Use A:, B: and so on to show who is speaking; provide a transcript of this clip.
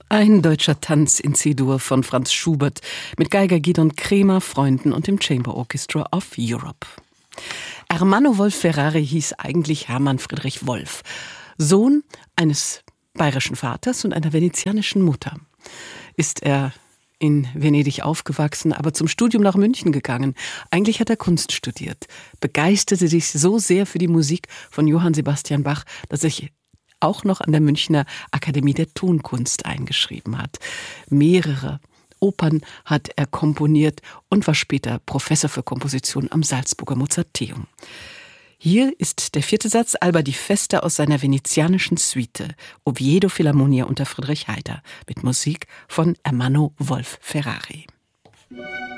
A: Ein deutscher Tanz in C-Dur von Franz Schubert mit Geiger Gidon Kremer, Freunden und dem Chamber Orchestra of Europe. Ermanno Wolf-Ferrari hieß eigentlich Hermann Friedrich Wolf, Sohn eines bayerischen Vaters und einer venezianischen Mutter. Ist er in Venedig aufgewachsen, aber zum Studium nach München gegangen. Eigentlich hat er Kunst studiert, begeisterte sich so sehr für die Musik von Johann Sebastian Bach, dass er sich auch noch an der Münchner Akademie der Tonkunst eingeschrieben hat. Mehrere Opern hat er komponiert und war später Professor für Komposition am Salzburger Mozarteum. Hier ist der 4. Satz Alba di Festa aus seiner venezianischen Suite Oviedo Philharmonia unter Friedrich Heider mit Musik von Ermanno Wolf-Ferrari.